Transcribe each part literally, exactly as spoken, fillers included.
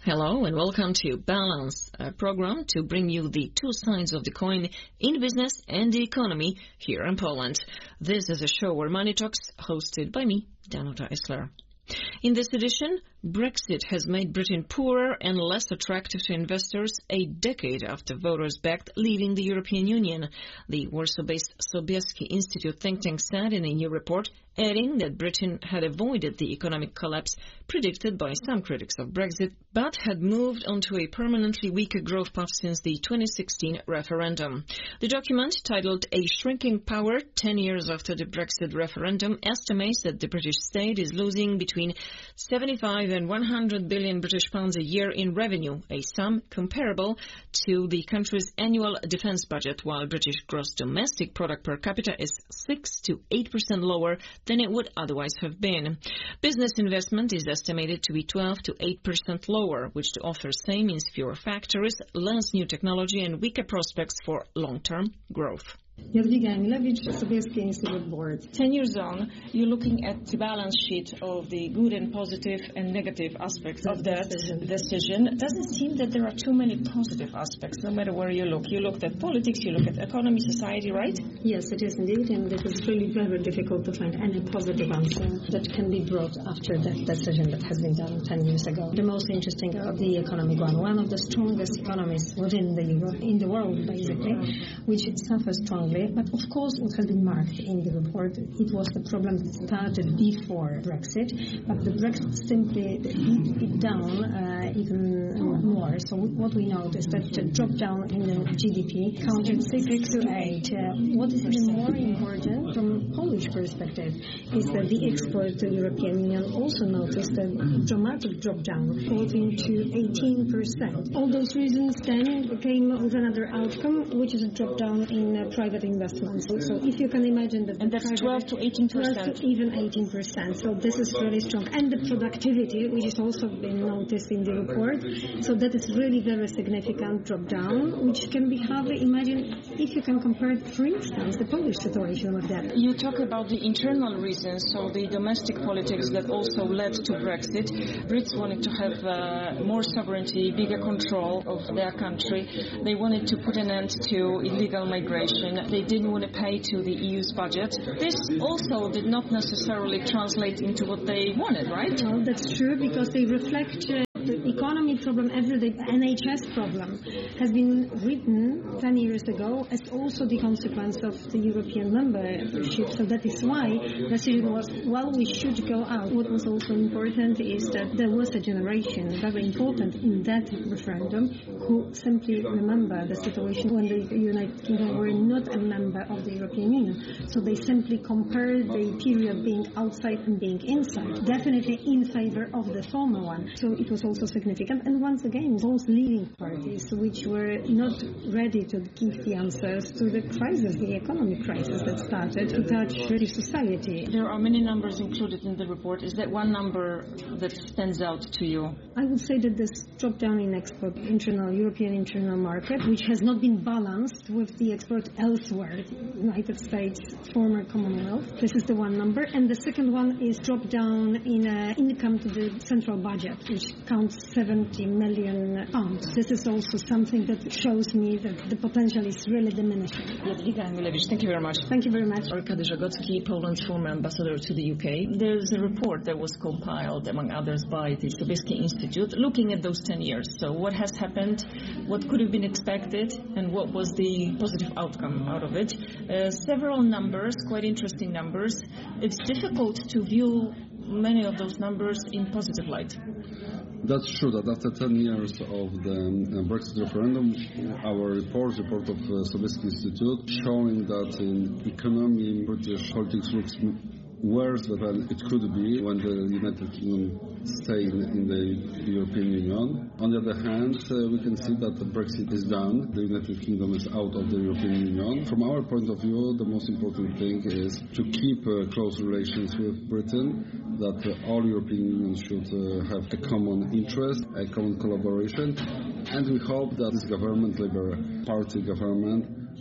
Hello and welcome to Balance, a program to bring you the two sides of the coin in business and the economy here in Poland. This is a show where money talks, hosted by me, Danuta Isler. In this edition, Brexit has made Britain poorer and less attractive to investors a decade after voters backed leaving the European Union. The Warsaw-based Sobieski Institute think tank said in a new report, adding that Britain had avoided the economic collapse predicted by some critics of Brexit, but had moved onto a permanently weaker growth path since the twenty sixteen referendum. The document, titled A Shrinking Power, ten years after the Brexit referendum, estimates that the British state is losing between seventy-five and one hundred billion British pounds a year in revenue, a sum comparable to the country's annual defense budget, while British gross domestic product per capita is six to eight percent lower than it would otherwise have been. Business investment is estimated to be twelve to eight percent lower, which to authors say means fewer factories, less new technology and weaker prospects for long-term growth. Jadwiga Emilewicz, Sobieski Institute Board. Ten years on, you're looking at the balance sheet of the good and positive and negative aspects of that decision. decision. It doesn't seem that there are too many positive aspects, no matter where you look. You looked at politics, you look at economy, society, right? Yes, it is indeed, and it is really very difficult to find any positive answer that can be brought after that decision that has been done ten years ago. The most interesting of the economic one, one of the strongest economies within the Europe, in the world, basically, which suffers strongly. But of course, what has been marked in the report, it was the problem that started before Brexit, but the Brexit simply beat it down uh, even more. So what we noticed that the drop down in the G D P counted six to eight. Uh, what is even more important from Polish perspective is that the export to the European Union also noticed a dramatic drop down, fourteen to eighteen percent. All those reasons then came with another outcome, which is a drop down in uh, private investments. So if you can imagine that, and that's twelve to eighteen percent, twelve to even eighteen percent. So this is really strong, and the productivity, which is also been noticed in the report. So that is really very significant drop down, which can be hardly imagined if you can compare, for instance, the Polish situation with that. You talk about the internal reasons, so the domestic politics that also led to Brexit. Brits wanted to have uh, more sovereignty, bigger control of their country. They wanted to put an end to illegal migration. They didn't want to pay to the E U's budget. This also did not necessarily translate into what they wanted, right? Well, that's true, because they reflect uh, the economy problem, everyday N H S problem, has been written ten years ago as also the consequence of the European membership. So that is why the decision was, well, we should go out. What was also important is that there was a generation, very important in that referendum, who simply remember the situation when the United Kingdom were not a member of the European Union. So they simply compared the period being outside and being inside, definitely in favor of the former one. So it was also significant. And once again, those leading parties which were not ready to give the answers to the crisis, the economic crisis that started to touch British society. There are many numbers included in the report. Is there one number that stands out to you? I would say that this drop down in export, internal European internal market, which has not been balanced with the export elsewhere, United States, former Commonwealth. This is the one number. And the second one is drop down in uh, income to the central budget, which counts seventy million pounds. This is also something that shows me that the potential is really diminishing. Jadwiga Emilewicz, thank you very much. Thank you very much. Arkady Żegocki, Poland's former ambassador to the U K. There's a report that was compiled, among others, by the Sobieski Institute, looking at those ten years. So what has happened, what could have been expected, and what was the positive outcome out of it. Uh, several numbers, quite interesting numbers. It's difficult to view many of those numbers in positive light. That's true, that after ten years of the Brexit referendum, our report, report of uh, Sobieski Institute, showing that in economy, British politics looks worse than it could be when the United Kingdom stayed in the European Union. On the other hand, uh, we can see that the Brexit is done. The United Kingdom is out of the European Union. From our point of view, the most important thing is to keep uh, close relations with Britain, that uh, all European Unions should uh, have a common interest, a common collaboration, and we hope that this government, Labour Party government,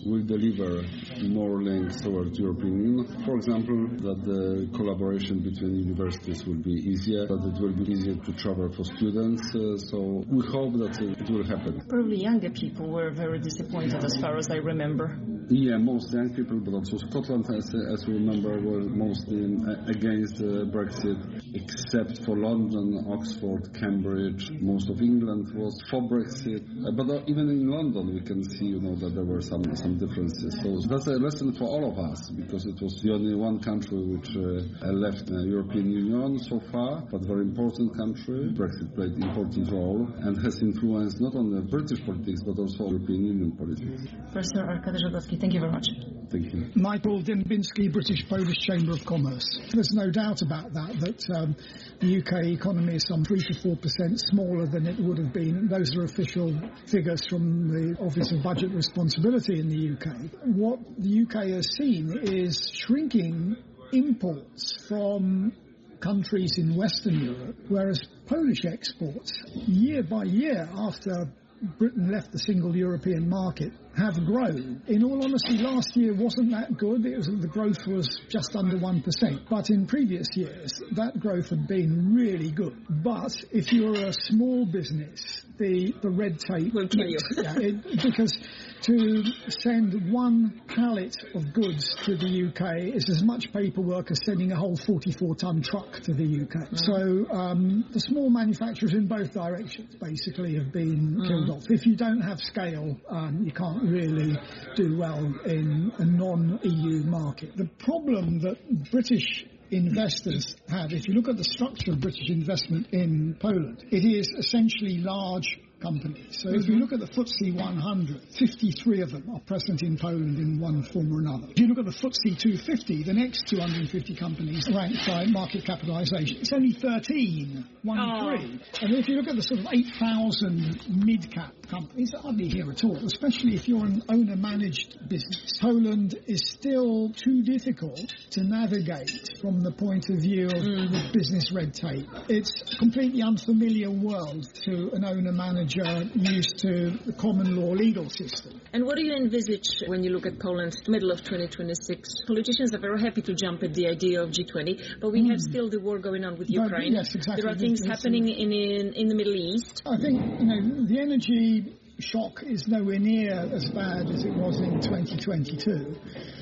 will deliver more links towards European Union. For example, that the collaboration between universities will be easier, that it will be easier to travel for students. Uh, so we hope that it will happen. Probably younger people were very disappointed, as far as I remember. Yeah, most young people, but also Scotland, as, as we remember, were mostly against uh, Brexit, except for London, Oxford, Cambridge. Most of England was for Brexit. Uh, but uh, even in London, we can see, you know, that there were some some differences. So that's a lesson for all of us, because it was the only one country which uh, left the European Union so far, but very important country. Brexit played an important role and has influenced not only British politics, but also European Union politics. Professor Arkady Żadowski, thank you very much. Thank you. Michael Dębiński, British-Polish Chamber of Commerce. There's no doubt about that, that um, the U K economy is some three to four percent smaller than it would have been. Those are official figures from the Office of Budget Responsibility in the U K. What the U K has seen is shrinking imports from countries in Western Europe, whereas Polish exports, year by year after Britain left the single European market, have grown. In all honesty, last year wasn't that good. It was, the growth was just under one percent. But in previous years, that growth had been really good. But if you're a small business, the, the red tape... will kill you. Yeah, it, because to send one pallet of goods to the U K is as much paperwork as sending a whole forty-four ton truck to the U K. Mm. So um, the small manufacturers in both directions basically have been mm. killed off. If you don't have scale, um, you can't really do well in a non-E U market. The problem that British investors have, if you look at the structure of British investment in Poland, it is essentially large companies. So mm-hmm. if you look at the F T S E one hundred, fifty-three of them are present in Poland in one form or another. If you look at the F T S E two fifty, the next two hundred fifty companies ranked by market capitalisation, it's only thirteen, one oh. three. And if you look at the sort of eight thousand mid-cap companies, they're hardly here at all, especially if you're an owner-managed business. Poland is still too difficult to navigate from the point of view of mm. business red tape. It's a completely unfamiliar world to an owner-manager used to the common law legal system. And what do you envisage when you look at Poland, middle of twenty twenty-six? Politicians are very happy to jump at the idea of G twenty, but we mm. have still the war going on with Ukraine. But, yes, exactly. There are things yes, happening in, in in the Middle East. I think, you know, the energy shock is nowhere near as bad as it was in twenty twenty-two.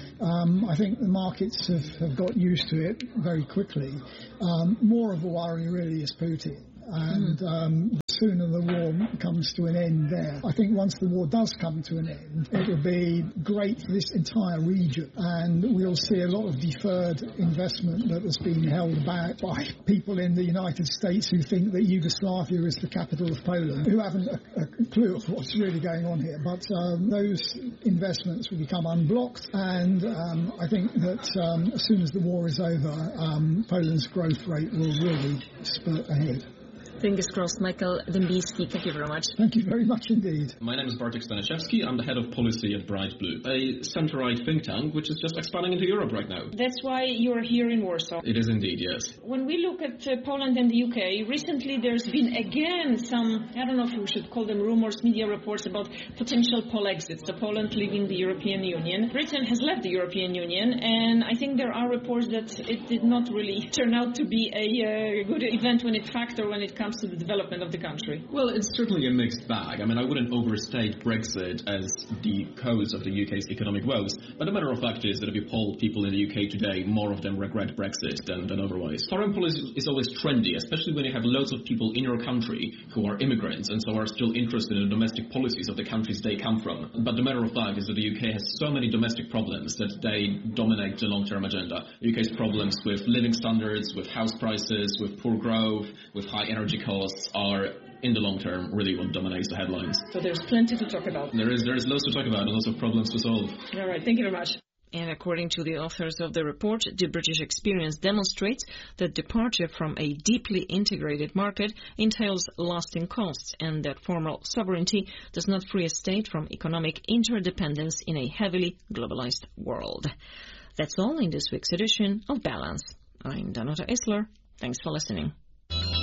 Um, I think the markets have, have got used to it very quickly. Um, more of a worry really is Putin. And um, the sooner the war comes to an end there. I think once the war does come to an end, it will be great for this entire region. And we'll see a lot of deferred investment that has been held back by people in the United States who think that Yugoslavia is the capital of Poland, who haven't a, a clue of what's really going on here. But um, those investments will become unblocked. And um, I think that um, as soon as the war is over, um, Poland's growth rate will really spurt ahead. Fingers crossed. Michael Dębiński, thank you very much. Thank you very much indeed. My name is Bartek Staniszewski. I'm the head of policy at Bright Blue, a centre-right think tank which is just expanding into Europe right now. That's why you're here in Warsaw. It is indeed, yes. When we look at uh, Poland and the U K, recently there's been again some, I don't know if we should call them rumors, media reports about potential Pol exits, so Poland leaving the European Union. Britain has left the European Union, and I think there are reports that it did not really turn out to be a uh, good event when it factor when it comes to the development of the country. Well, it's certainly a mixed bag. I mean, I wouldn't overstate Brexit as the cause of the U K's economic woes, but the matter of fact is that if you poll people in the U K today, more of them regret Brexit than, than otherwise. Foreign policy is always trendy, especially when you have loads of people in your country who are immigrants and so are still interested in the domestic policies of the countries they come from. But the matter of fact is that the U K has so many domestic problems that they dominate the long-term agenda. The U K's problems with living standards, with house prices, with poor growth, with high energy costs are, in the long term, really what dominates the headlines. So there's plenty to talk about. There is there is lots to talk about and lots of problems to solve. All right, thank you very much. And according to the authors of the report, the British experience demonstrates that departure from a deeply integrated market entails lasting costs and that formal sovereignty does not free a state from economic interdependence in a heavily globalized world. That's all in this week's edition of Balance. I'm Danuta Isler. Thanks for listening.